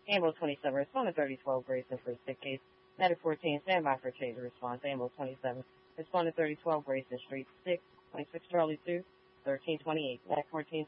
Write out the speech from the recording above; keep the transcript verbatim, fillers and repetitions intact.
Ambulance twenty-seven, respond to thirty twelve, Grayson for a sick case. Medic fourteen, stand by for change of response. Ambulance twenty-seven, respond to thirty twelve, Grayson Street, six, twenty-six Charlie two, thirteen twenty-eight. Medic fourteen,